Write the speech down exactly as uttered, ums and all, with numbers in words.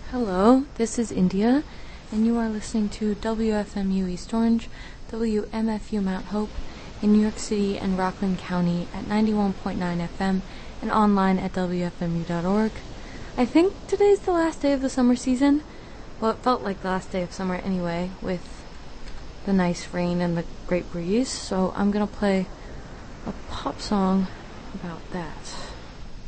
Hello, this is India, and you are listening to W F M U East Orange, W M F U Mount Hope, in New York City and Rockland County at ninety-one point nine F M and online at W F M U dot org. I think today's the last day of the summer season. Well, it felt like the last day of summer anyway, with the nice rain and the great breeze, so I'm gonna play a pop song about that.